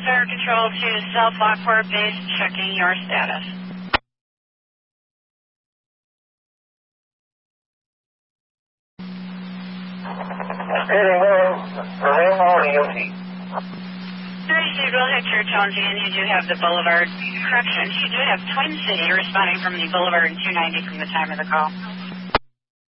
Fire Control to South Lockport Base, checking your status. Marine Morning, UT. 30 Bill Hector Jonesy, and you do have the Boulevard. Corrections, you do have Twin City responding from the Boulevard 290 from the time of the call.